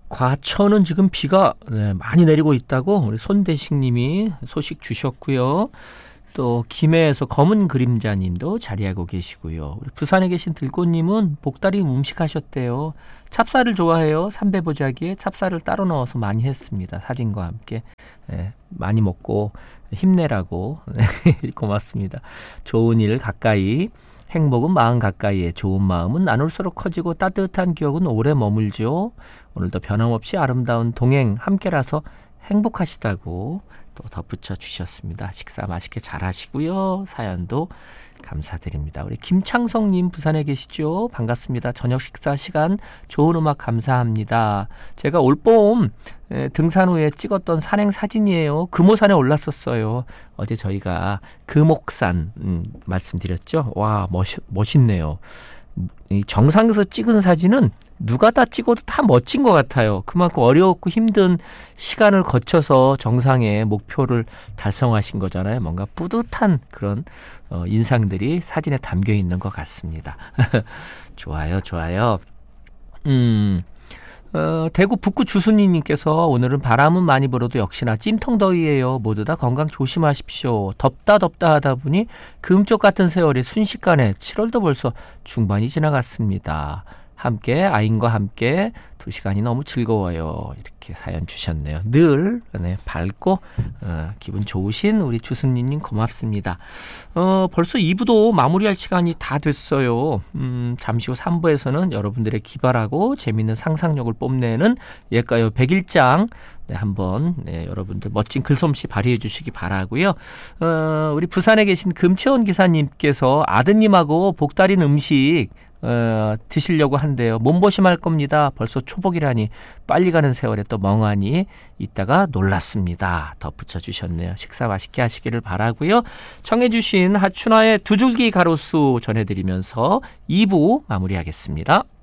과천은 지금 비가 많이 내리고 있다고 우리 손대식 님이 소식 주셨고요. 또 김해에서 검은 그림자님도 자리하고 계시고요. 우리 부산에 계신 들꽃님은 복다리 음식 하셨대요. 찹쌀을 좋아해요. 삼배보자기에 찹쌀을 따로 넣어서 많이 했습니다. 사진과 함께. 많이 먹고 힘내라고. 고맙습니다. 좋은 일 가까이, 행복은 마음 가까이에, 좋은 마음은 나눌수록 커지고 따뜻한 기억은 오래 머물죠. 오늘도 변함없이 아름다운 동행 함께라서 행복하시다고 또 덧붙여 주셨습니다. 식사 맛있게 잘 하시고요. 사연도 감사드립니다. 우리 김창성님 부산에 계시죠? 반갑습니다. 저녁 식사 시간 좋은 음악 감사합니다. 제가 올봄 등산 후에 찍었던 산행 사진이에요. 금오산에 올랐었어요. 어제 저희가 금옥산 말씀드렸죠? 와, 멋있네요. 이 정상에서 찍은 사진은 누가 다 찍어도 다 멋진 것 같아요. 그만큼 어렵고 힘든 시간을 거쳐서 정상의 목표를 달성하신 거잖아요. 뭔가 뿌듯한 그런 인상들이 사진에 담겨 있는 것 같습니다. 좋아요, 좋아요. 대구 북구 주순이님께서 오늘은 바람은 많이 불어도 역시나 찜통더위예요. 모두 다 건강 조심하십시오. 덥다 하다 보니 금쪽 같은 세월이 순식간에 7월도 벌써 중반이 지나갔습니다. 함께 아인과 함께 2시간이 너무 즐거워요. 이렇게 사연 주셨네요. 늘 밝고 기분 좋으신 우리 주순이님 고맙습니다. 벌써 2부도 마무리할 시간이 다 됐어요. 잠시 후 3부에서는 여러분들의 기발하고 재미있는 상상력을 뽐내는 옛가요 101장 한번 여러분들 멋진 글솜씨 발휘해 주시기 바라고요. 우리 부산에 계신 금채원 기사님께서 아드님하고 복달인 음식 드시려고 한대요. 몸보심할 겁니다. 벌써 초복이라니 빨리 가는 세월에 또 멍하니 있다가 놀랐습니다. 덧붙여 주셨네요. 식사 맛있게 하시기를 바라고요. 청해 주신 하춘화의 두 줄기 가로수 전해드리면서 2부 마무리하겠습니다.